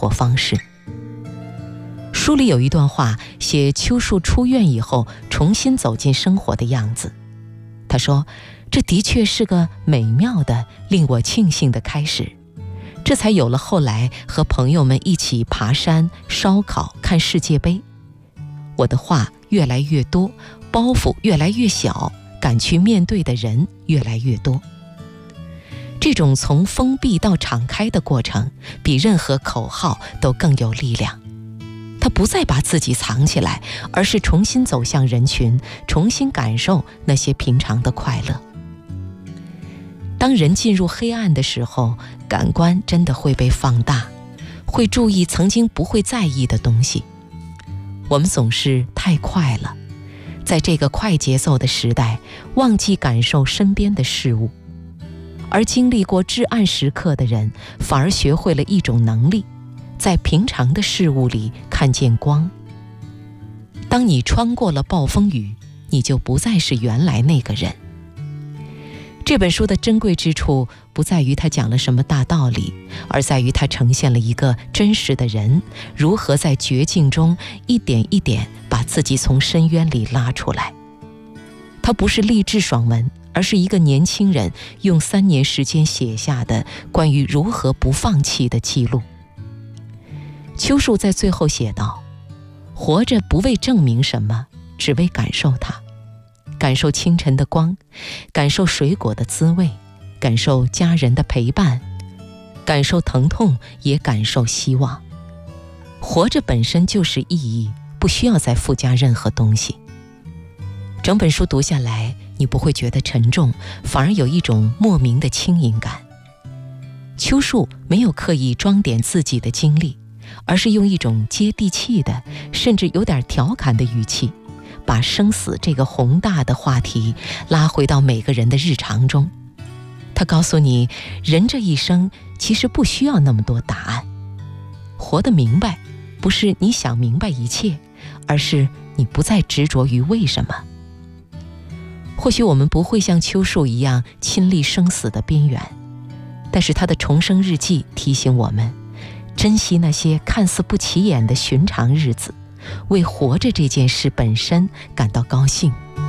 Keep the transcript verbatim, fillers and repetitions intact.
活方式。书里有一段话写邱树出院以后重新走进生活的样子。他说，这的确是个美妙的令我庆幸的开始，这才有了后来和朋友们一起爬山、烧烤、看世界杯。我的话越来越多，包袱越来越小，敢去面对的人越来越多。这种从封闭到敞开的过程，比任何口号都更有力量。他不再把自己藏起来，而是重新走向人群，重新感受那些平常的快乐。当人进入黑暗的时候，感官真的会被放大，会注意曾经不会在意的东西。我们总是太快了，在这个快节奏的时代，忘记感受身边的事物。而经历过至暗时刻的人，反而学会了一种能力，在平常的事物里看见光。当你穿过了暴风雨，你就不再是原来那个人。这本书的珍贵之处不在于它讲了什么大道理，而在于它呈现了一个真实的人如何在绝境中一点一点把自己从深渊里拉出来。它不是励志爽文，而是一个年轻人用三年时间写下的关于如何不放弃的记录。邱树在最后写道，活着不为证明什么，只为感受它，感受清晨的光，感受水果的滋味，感受家人的陪伴，感受疼痛，也感受希望。活着本身就是意义，不需要再附加任何东西。整本书读下来，你不会觉得沉重，反而有一种莫名的轻盈感。邱树没有刻意装点自己的经历，而是用一种接地气的，甚至有点调侃的语气，把生死这个宏大的话题拉回到每个人的日常中。他告诉你，人这一生其实不需要那么多答案。活得明白，不是你想明白一切，而是你不再执着于为什么。或许我们不会像邱树一样亲历生死的边缘，但是他的重生日记提醒我们，珍惜那些看似不起眼的寻常日子，为活着这件事本身感到高兴。